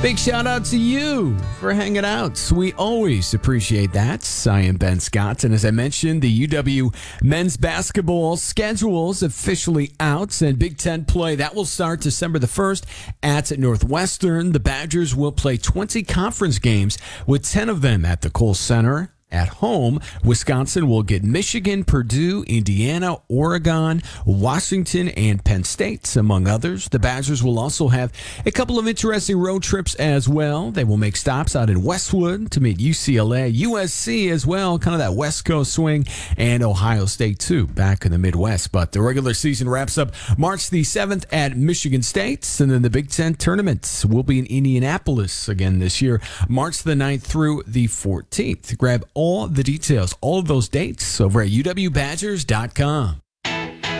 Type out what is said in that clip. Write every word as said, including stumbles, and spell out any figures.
Big shout out to you for hanging out. We always appreciate that. I am Ben Scott, and as I mentioned, the U W men's basketball schedule is officially out, and Big Ten play, that will start December the first at Northwestern. The Badgers will play twenty conference games, with ten of them at the Kohl Center. At home, Wisconsin will get Michigan, Purdue, Indiana, Oregon, Washington, and Penn State, among others. The Badgers will also have a couple of interesting road trips as well. They will make stops out in Westwood to meet U C L A, U S C as well, kind of that West Coast swing, and Ohio State, too, back in the Midwest. But the regular season wraps up March the seventh at Michigan State, and then the Big Ten tournament will be in Indianapolis again this year, March the ninth through the fourteenth. Grab all the details, all of those dates over at U W Badgers dot com.